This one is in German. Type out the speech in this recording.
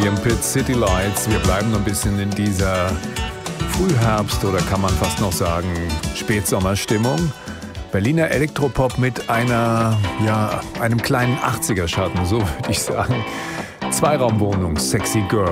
William Pitt, City Lights. Wir bleiben noch ein bisschen in dieser Frühherbst- oder kann man fast noch sagen Spätsommerstimmung. Berliner Elektropop mit einem kleinen 80er-Schatten, so würde ich sagen. Zweiraumwohnung, Sexy Girl.